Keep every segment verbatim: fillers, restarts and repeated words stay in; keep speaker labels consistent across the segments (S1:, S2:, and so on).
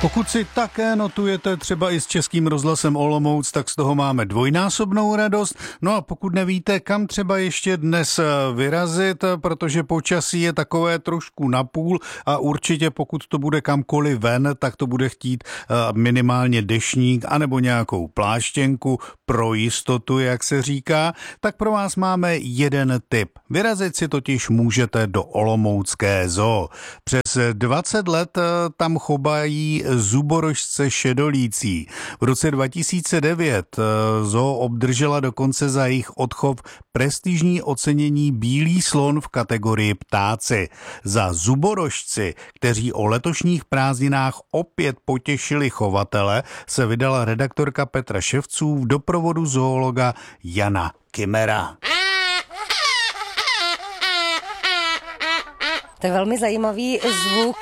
S1: Pokud si také notujete třeba i s Českým rozhlasem Olomouc, tak z toho máme dvojnásobnou radost. No a pokud nevíte, kam třeba ještě dnes vyrazit, protože počasí je takové trošku napůl a určitě pokud to bude kamkoliv ven, tak to bude chtít minimálně deštník anebo nějakou pláštěnku pro jistotu, jak se říká, tak pro vás máme jeden tip. Vyrazit si totiž můžete do Olomoucké zoo. Přes dvacet let tam chovají zuborožce šedolící. V roce dva tisíce devět zoo obdržela dokonce za jejich odchov prestižní ocenění Bílý slon v kategorii ptáci. Za zuborožci, kteří o letošních prázdninách opět potěšili chovatele, se vydala redaktorka Petra Ševců v doprovodu zoologa Jana Kimera.
S2: To je velmi zajímavý zvuk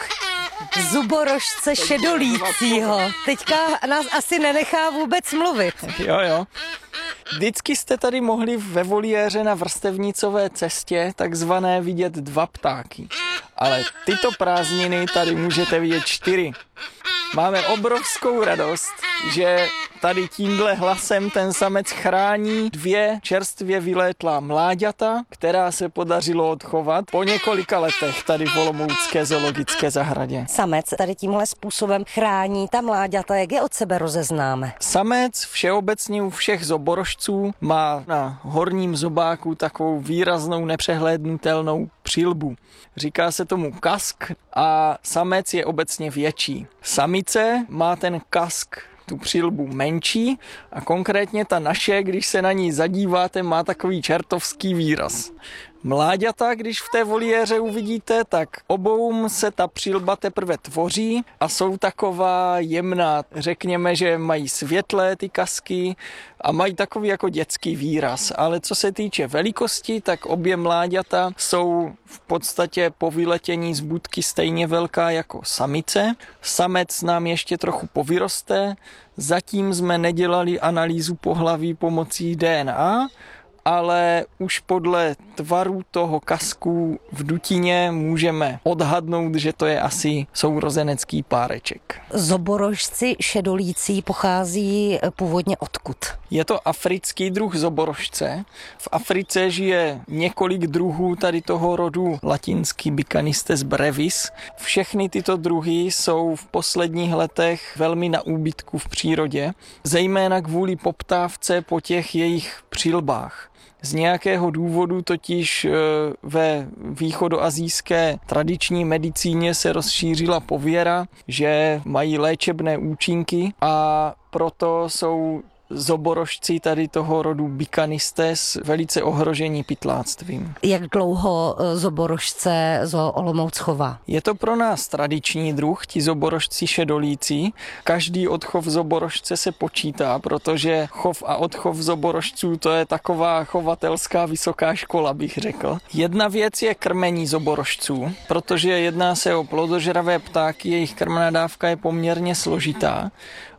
S2: zuborožce šedolícího. Teďka nás asi nenechá vůbec mluvit.
S3: Jo, jo. Vždycky jste tady mohli ve voliéře na vrstevnicové cestě takzvané vidět dva ptáky. Ale tyto prázdniny tady můžete vidět čtyři. Máme obrovskou radost, že tady tímhle hlasem ten samec chrání dvě čerstvě vylétlá mláďata, která se podařilo odchovat po několika letech tady v Olomoucké zoologické zahradě.
S2: Samec tady tímhle způsobem chrání ta mláďata, jak je od sebe rozeznáme?
S3: Samec všeobecně u všech zoborožců má na horním zobáku takovou výraznou nepřehlédnutelnou přilbu. Říká se tomu kask a samec je obecně větší. Samice má ten kask, tu přilbu menší a konkrétně ta naše, když se na ní zadíváte, má takový čertovský výraz. Mláďata, když v té voliéře uvidíte, tak oboum se ta přilba teprve tvoří a jsou taková jemná. Řekněme, že mají světlé ty kasky a mají takový jako dětský výraz. Ale co se týče velikosti, tak obě mláďata jsou v podstatě po vyletění z budky stejně velká jako samice. Samec nám ještě trochu povyroste. Zatím jsme nedělali analýzu pohlaví pomocí D N A, ale už podle tvaru toho kasku v dutině můžeme odhadnout, že to je asi sourozenecký páreček.
S2: Zoborožci šedolící pochází původně odkud?
S3: Je to africký druh zoborožce. V Africe žije několik druhů tady toho rodu latinský Bicanistes brevis. Všechny tyto druhy jsou v posledních letech velmi na úbytku v přírodě, zejména kvůli poptávce po těch jejich přilbách. Z nějakého důvodu totiž ve východoasijské tradiční medicíně se rozšířila pověra, že mají léčebné účinky a proto jsou zoborožci tady toho rodu Bicanistes velice ohrožení pytláctvím.
S2: Jak dlouho zoborožce zoo Olomouc chová?
S3: Je to pro nás tradiční druh, ti zoborožci šedolící. Každý odchov zoborožce se počítá, protože chov a odchov zoborožců to je taková chovatelská vysoká škola, bych řekl. Jedna věc je krmení zoborožců, protože jedná se o plodožravé ptáky, jejich krmná dávka je poměrně složitá.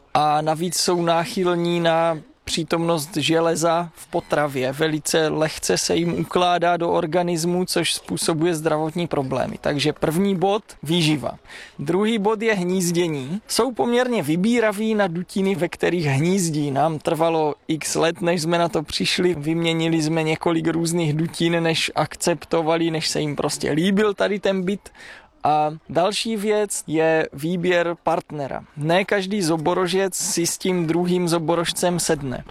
S3: A navíc jsou náchylní na přítomnost železa v potravě. Velice lehce se jim ukládá do organismu, což způsobuje zdravotní problémy. Takže první bod výživa. Druhý bod je hnízdění. Jsou poměrně vybíraví na dutiny, ve kterých hnízdí. Nám trvalo x let, než jsme na to přišli. Vyměnili jsme několik různých dutin, než akceptovali, než se jim prostě líbil tady ten byt. A další věc je výběr partnera. Ne každý zoborožec si s tím druhým zoborožcem sedne.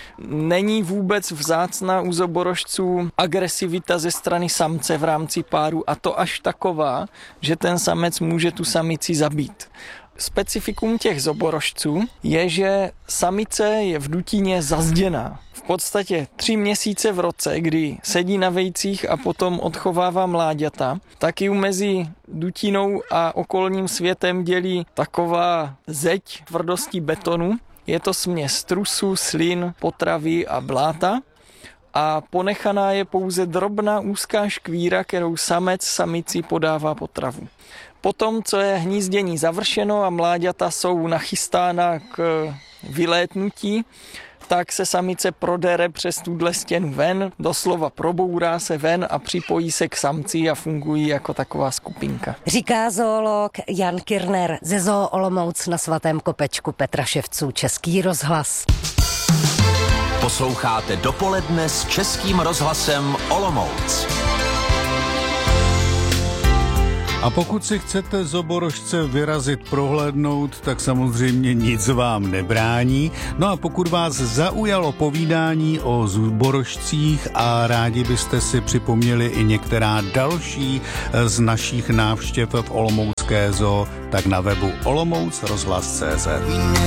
S3: Není vůbec vzácná u zoborožců agresivita ze strany samce v rámci páru a to až taková, že ten samec může tu samici zabít. Specifikum těch zoborožců je, že samice je v dutině zazděná. V podstatě tři měsíce v roce, kdy sedí na vejcích a potom odchovává mláďata, tak ji mezi dutinou a okolním světem dělí taková zeď tvrdostí betonu. Je to směs trusu, slin, potravy a bláta. A ponechaná je pouze drobná úzká škvíra, kterou samec samici podává potravu. Potom, co je hnízdění završeno a mláďata jsou nachystána k vylétnutí, tak se samice prodere přes tuhle stěnu ven, doslova probourá se ven a připojí se k samci a fungují jako taková skupinka.
S2: Říká zoolog Jan Kirner ze Zoo Olomouc na Svatém Kopečku Petra Ševců, Český rozhlas.
S4: Posloucháte Dopoledne s Českým rozhlasem Olomouc.
S1: A pokud si chcete zoborožce vyrazit prohlédnout, tak samozřejmě nic vám nebrání. No a pokud vás zaujalo povídání o zoborožcích a rádi byste si připomněli i některá další z našich návštěv v olomoucké zoo, tak na webu olomouc rozhlas tečka cé zet.